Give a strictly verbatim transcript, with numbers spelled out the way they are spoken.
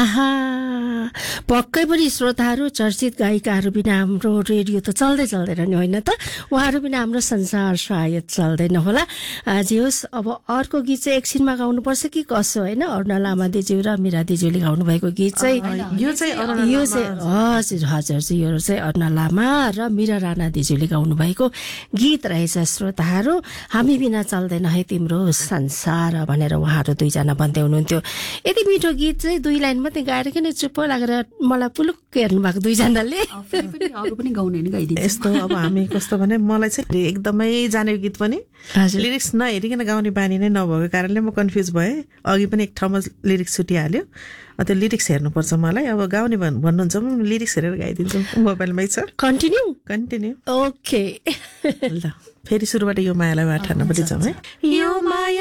आहा पक्कै पनि श्रोताहरू चर्चित गायिकाहरू बिना हाम्रो रेडियो त चल्दै चल्दैन नि होइन त उहाँहरू बिना हाम्रो संसार सायद चल्दैन होला जे होस् अब अर्को गीत चाहिँ एकछिनमा गाउनुपर्छ कि कसो होइन अरुणा लामा दिज्यू र मीरा दिज्यूले गाउनु भएको गीत चाहिँ यो चाहिँ यो चाहिँ हजुर हजुर यो चाहिँ अरुणा लामा र मीरा राणा दिज्यूले गाउनु भएको गीत रहेछ श्रोताहरू हामी बिना चल्दैन है तिम्रो संसार भनेर उहाँहरू दुईजना भन्दै हुनुहुन्थ्यो यति मिठो गीत चाहिँ दुई लाइन मात्रै गाएर किन चुप्प लागेर मलाई पुलुक्क हेर्नु भएको दुईजनाले अरू पनि गाउने नि गाइदिन्छ यस्तो अब हामी कस्तो भने मलाई चाहिँ एकदमै जानेको गीत पनि लिरिक्स नहेरिकन गाउने बानी नै नभएको कारणले म कन्फ्युज भएँ अघि पनि एक ठाउँमा लिरिक्स छुटिहाल्यो त्यो लिरिक्स हेर्नुपर्छ मलाई अब गाउने भन्नुहुन्छ भने लिरिक्स हेरेर गाइदिन्छु मोबाइलमै छ कन्टिन्यू कन्टिन्यू ओके ल फेरि सुरुबाट यो मायालाई बाठार्न पनि जाउँ है यो माया